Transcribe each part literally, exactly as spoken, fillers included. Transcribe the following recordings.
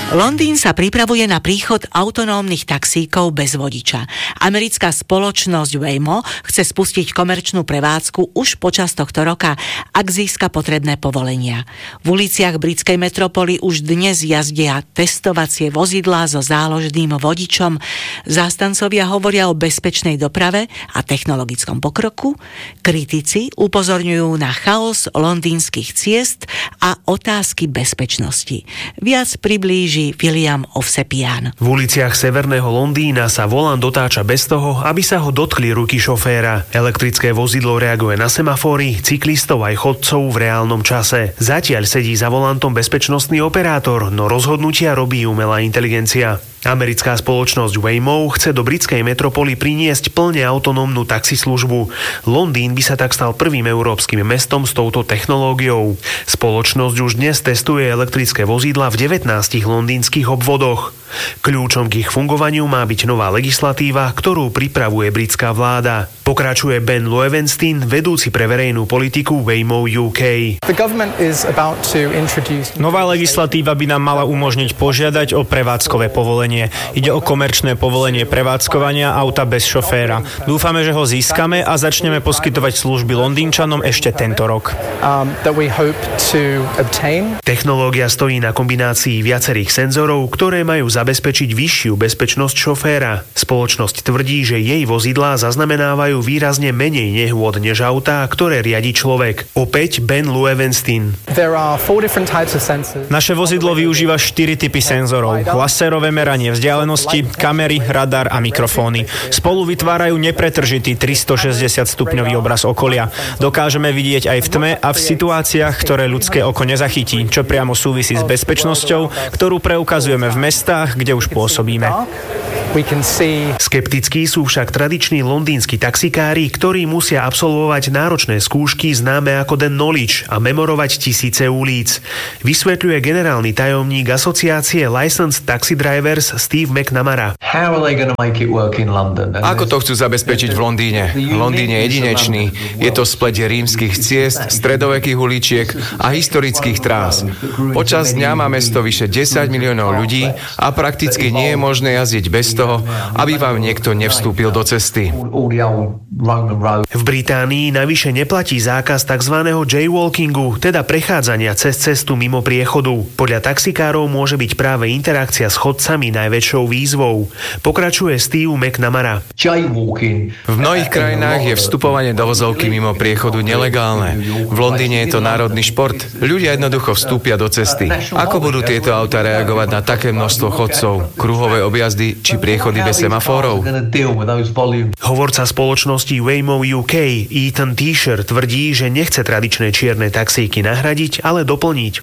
Londýn sa pripravuje na príchod autonómnych taxíkov bez vodiča. Americká spoločnosť Waymo chce spustiť komerčnú prevádzku už počas tohto roka, ak získa potrebné povolenia. V uliciach britskej metropoly už dnes jazdia testovacie vozidlá so záložným vodičom. Zástancovia hovoria o bezpečnej doprave a technologickom pokroku. Kritici upozorňujú na chaos londýnskych ciest a otázky bezpečnosti. Viac priblíži William Ovsepian. V uliciach severného Londýna sa volant dotáča bez toho, aby sa ho dotkli ruky šoféra. Elektrické vozidlo reaguje na semafóry, cyklistov aj chodcov v reálnom čase. Zatiaľ sedí za volantom bezpečnostný operátor, no rozhodnutia robí umelá inteligencia. Americká spoločnosť Waymo chce do britskej metropoly priniesť plne autonómnu taxislužbu. Londýn by sa tak stal prvým európskym mestom s touto technológiou. Spoločnosť už dnes testuje elektrické vozidla v devätnástich londýnskych obvodoch. Kľúčom k ich fungovaniu má byť nová legislatíva, ktorú pripravuje britská vláda. Pokračuje Ben Loewenstein, vedúci pre verejnú politiku Waymo ú ká. Nová legislatíva by nám mala umožniť požiadať o prevádzkové povolenie. Ide o komerčné povolenie prevádzkovania auta bez šoféra. Dúfame, že ho získame a začneme poskytovať služby Londýnčanom ešte tento rok. Um, Technológia stojí na kombinácii viacerých senzorov, ktoré majú zabezpečiť vyššiu bezpečnosť šoféra. Spoločnosť tvrdí, že jej vozidlá zaznamenávajú výrazne menej nehôd než autá, ktoré riadi človek. Opäť Ben Loewenstein. Naše vozidlo využíva štyri typy senzorov. Laserové meranie vzdialenosti, kamery, radar a mikrofóny. Spolu vytvárajú nepretržitý tristošesťdesiat stupňový obraz okolia. Dokážeme vidieť aj v tme a v situáciách, ktoré ľudské oko nezachytí, čo priamo súvisí s bezpečnosťou, ktorú preukazujeme v mestách, kde už pôsobíme. Skeptickí sú však tradiční londýnski taxikári, ktorí musia absolvovať náročné skúšky známe ako The Knowledge a memorovať tisíce ulic. Vysvetľuje generálny tajomník asociácie Licensed Taxi Drivers Steve McNamara. Ako to chcú zabezpečiť v Londýne? Londýn je jedinečný. Je to spleť rímskych ciest, stredovekých uličiek a historických trás. Počas dňa má mesto vyše desať miliónov ľudí a prakticky nie je možné jazdiť bez toho, aby vám niekto nevstúpil do cesty. V Británii navyše neplatí zákaz tzv. Jaywalkingu, teda prechádzania cez cestu mimo priechodu. Podľa taxikárov môže byť práve interakcia s chodcami najväčšou výzvou. Pokračuje Steve McNamara. V mnohých krajinách je vstupovanie do vozovky mimo priechodu nelegálne. V Londýne je to národný šport. Ľudia jednoducho vstúpia do cesty. Ako budú tieto autá reagovať na také množstvo chodcov, kruhové objazdy či priechody bez semafórov? Hovorca spoločnosti Waymo ú ká Ethan Tisher tvrdí, že nechce tradičné čierne taxíky nahradiť, ale doplniť.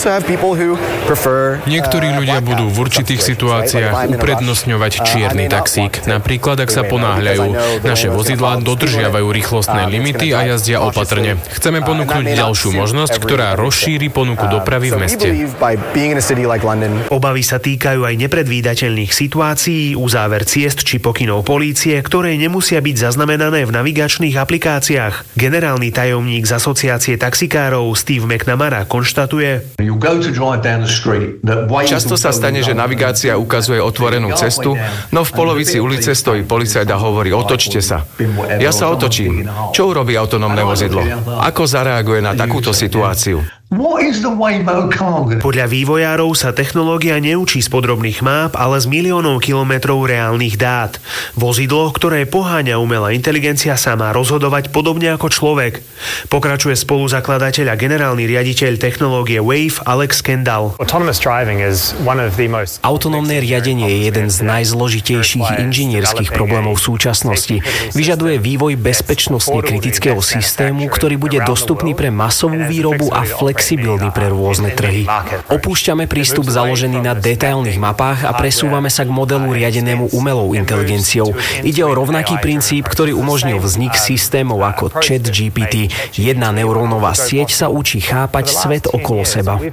Niektorí ľudia budú v určitých situáciách uprednostňovať čierny taxík. Napríklad, ak sa ponáhľajú. Naše vozidlá dodržiavajú rýchlostné limity a jazdia opatrne. Chceme ponúknuť ďalšiu možnosť, ktorá rozšíri ponuku dopravy v meste. Obavy sa týkajú aj nepredvídateľných situácií, uzáver ciest či pokynov polície, ktoré nemusia byť zaznamenané v navigačných aplikáciách. Generálny tajomník z asociácie taxikárov Steve McNamara konštatuje: Často sa stane, že navigácia ukazuje otvorenú cestu, no v polovici ulice stojí policajt a hovorí: otočte sa. Ja sa otočím. Čo urobí autonómne vozidlo? Ako zareaguje na takúto situáciu? Podľa vývojárov sa technológia neučí z podrobných máp, ale z miliónov kilometrov reálnych dát. Vozidlo, ktoré poháňa umelá inteligencia, sa má rozhodovať podobne ako človek. Pokračuje spoluzakladateľ a generálny riaditeľ technológie Wave Alex Kendall. Autonómne riadenie je jeden z najzložitejších inžinierskych problémov v súčasnosti. Vyžaduje vývoj bezpečnostne kritického systému, ktorý bude dostupný pre masovú výrobu a flex flexibilný pre rôzne trhy. Opúšťame prístup založený na detailných mapách a presúvame sa k modelu riadenému umelou inteligenciou. Ide o rovnaký princíp, ktorý umožnil vznik systémov ako ChatGPT. Jedna neurónová sieť sa učí chápať svet okolo seba.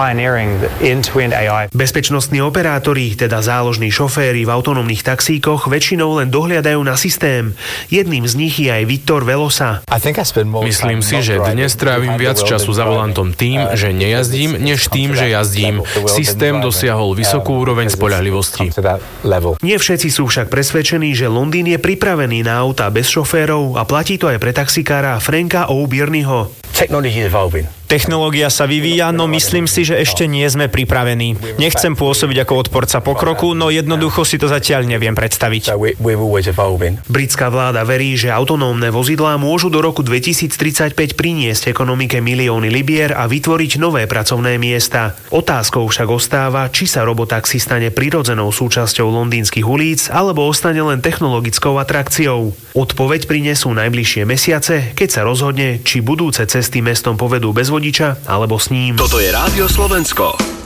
Bezpečnostní operátori, teda záložní šoféri v autonómnych taxíkoch, väčšinou len dohliadajú na systém. Jedným z nich je aj Viktor Velosa. Myslím si, že dnes trávim viac času za volantom tým, že nejazdím, než tým, že jazdím. Systém dosiahol vysokú úroveň spoľahlivosti. Nie všetci sú však presvedčení, že Londýn je pripravený na autá bez šoférov a platí to aj pre taxikára Franka O'Byrneho. Technológia sa vyvíja, no myslím si, že ešte nie sme pripravení. Nechcem pôsobiť ako odporca pokroku, no jednoducho si to zatiaľ neviem predstaviť. Britská vláda verí, že autonómne vozidlá môžu do roku dvetisíctridsaťpäť priniesť ekonomike milióny libier a vytvoriť nové pracovné miesta. Otázkou však ostáva, či sa robotaxi stane prirodzenou súčasťou londýnskych ulic, alebo ostane len technologickou atrakciou. Odpoveď prinesú najbližšie mesiace, keď sa rozhodne, či budúce cesty mestom povedú bez vodiča alebo s ním. Toto je Rádio Slovensko.